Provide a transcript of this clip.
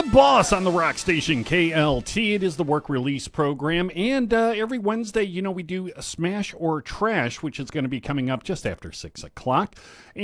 The Boss on the rock station KLT. It is the work release program. And every Wednesday, we do a Smash or Trash, which is going to be coming up just after 6 o'clock.